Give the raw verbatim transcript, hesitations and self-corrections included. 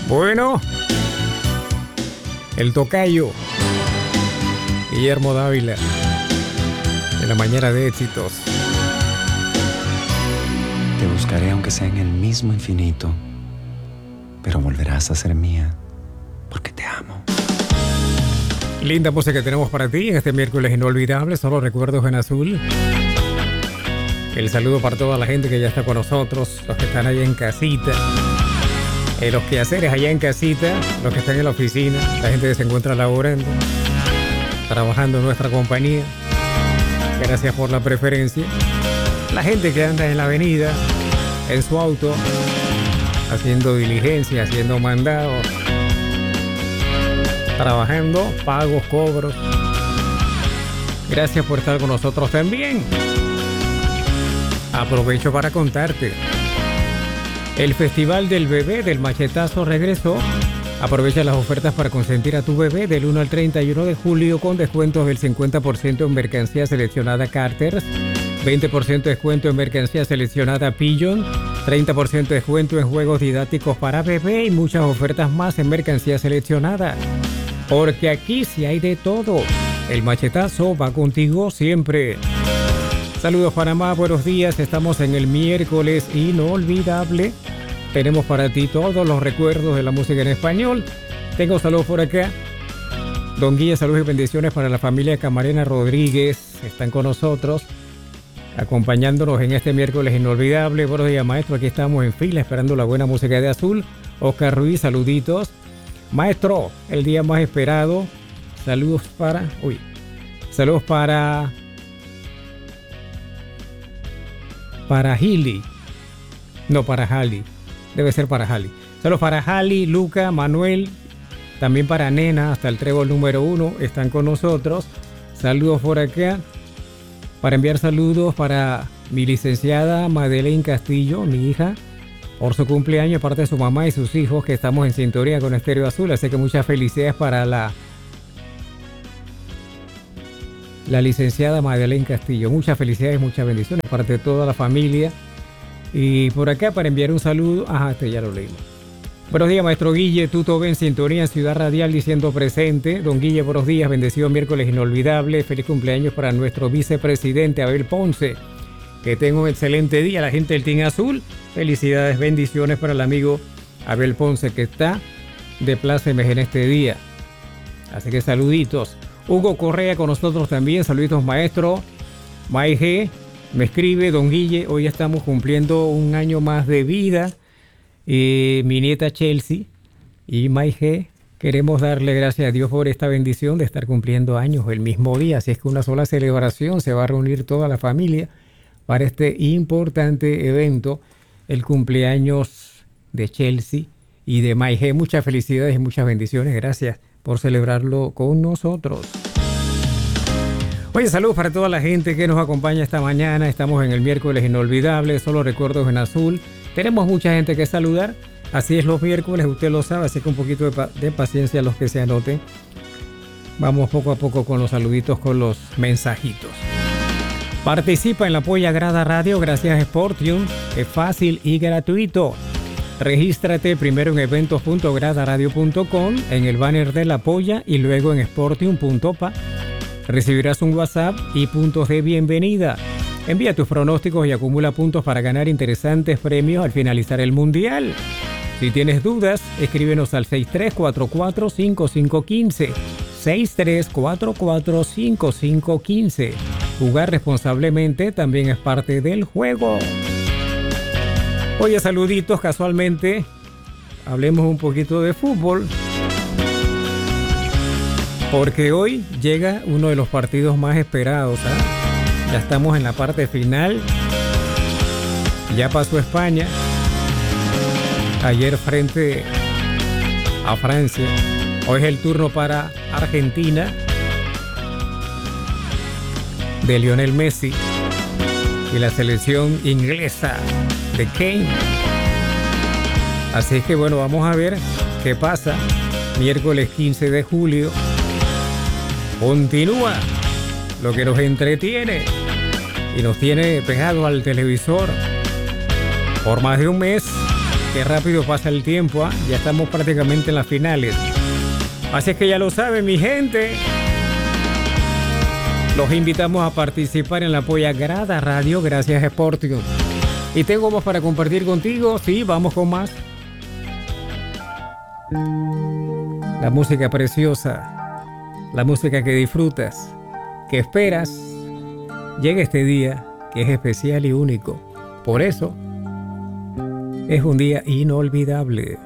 Bueno, el tocayo Guillermo Dávila en la mañana de éxitos. Te buscaré aunque sea en el mismo infinito, pero volverás a ser mía porque te amo. Linda música que tenemos para ti en este miércoles inolvidable, solo recuerdos en azul. El saludo para toda la gente que ya está con nosotros, los que están allá en casita, eh, los quehaceres allá en casita, los que están en la oficina, la gente que se encuentra laborando, trabajando en nuestra compañía. Gracias por la preferencia. La gente que anda en la avenida, en su auto, haciendo diligencia, haciendo mandados, trabajando, pagos, cobros. Gracias por estar con nosotros también. Aprovecho para contarte. El Festival del Bebé del Machetazo regresó. Aprovecha las ofertas para consentir a tu bebé del uno al treinta y uno de julio con descuentos del cincuenta por ciento en mercancía seleccionada Carter's, veinte por ciento de descuento en mercancía seleccionada Pigeon, treinta por ciento de descuento en juegos didácticos para bebé y muchas ofertas más en mercancía seleccionada. Porque aquí sí hay de todo. El Machetazo va contigo siempre. Saludos Panamá, buenos días. Estamos en el miércoles inolvidable. Tenemos para ti todos los recuerdos de la música en español. Tengo saludos por acá. Don Guille, saludos y bendiciones para la familia Camarena Rodríguez. Están con nosotros, acompañándonos en este miércoles inolvidable. Buenos días, maestro. Aquí estamos en fila esperando la buena música de azul. Oscar Ruiz, saluditos. Maestro, el día más esperado. Saludos para... Uy. Saludos para... Para Hili. No, para Hali. Debe ser para Hali. Saludos para Hali, Luca, Manuel. También para Nena, hasta el trébol número uno. Están con nosotros. Saludos por acá. Para enviar saludos para mi licenciada Madeleine Castillo, mi hija, por su cumpleaños, aparte de su mamá y sus hijos, que estamos en sintonía con Estéreo Azul. Así que muchas felicidades para la, la licenciada Madeleine Castillo. Muchas felicidades, muchas bendiciones, parte de toda la familia. Y por acá para enviar un saludo. Ajá, este ya lo leímos. Buenos días, maestro Guille. Tuto en sintonía en Ciudad Radial diciendo presente. Don Guille, buenos días. Bendecido miércoles inolvidable. Feliz cumpleaños para nuestro vicepresidente Abel Ponce. Que tenga un excelente día. La gente del Team Azul. Felicidades, bendiciones para el amigo Abel Ponce que está de plácemes en este día. Así que saluditos. Hugo Correa con nosotros también. Saluditos, maestro. May G me escribe, don Guille, hoy estamos cumpliendo un año más de vida. Eh, mi nieta Chelsea y May G, queremos darle gracias a Dios por esta bendición de estar cumpliendo años el mismo día. Así es que una sola celebración, se va a reunir toda la familia para este importante evento, el cumpleaños de Chelsea y de May G. Muchas felicidades y muchas bendiciones. Gracias por celebrarlo con nosotros. Oye, saludos para toda la gente que nos acompaña esta mañana. Estamos en el miércoles inolvidable, solo recuerdos en azul. Tenemos mucha gente que saludar. Así es los miércoles, usted lo sabe, así que un poquito de, pa- de paciencia a los que se anoten. Vamos poco a poco con los saluditos, con los mensajitos. Participa en la Polla Grada Radio gracias a Sportium. Es fácil y gratuito. Regístrate primero en eventos punto grada radio punto com, en el banner de la Polla y luego en sportium punto pa. Recibirás un WhatsApp y puntos de bienvenida. Envía tus pronósticos y acumula puntos para ganar interesantes premios al finalizar el Mundial. Si tienes dudas, escríbenos al seis tres cuatro cuatro cinco cinco uno cinco. seis tres cuatro cuatro cinco cinco uno cinco. Jugar responsablemente también es parte del juego. Oye, saluditos, casualmente. Hablemos un poquito de fútbol. Porque hoy llega uno de los partidos más esperados, ¿eh? Ya estamos en la parte final. Ya pasó España. Ayer frente a Francia. Hoy es el turno para Argentina. De Lionel Messi. Y la selección inglesa de Kane. Así que bueno, vamos a ver qué pasa. Miércoles quince de julio. Continúa lo que nos entretiene y nos tiene pegados al televisor por más de un mes. Qué rápido pasa el tiempo, ¿ah? Ya estamos prácticamente en las finales. Así es que ya lo saben, mi gente. Los invitamos a participar en la Polla Grada Radio, gracias a Sportium. Y tengo más para compartir contigo. Sí, vamos con más. La música preciosa, la música que disfrutas, que esperas, llega este día que es especial y único. Por eso, es un día inolvidable.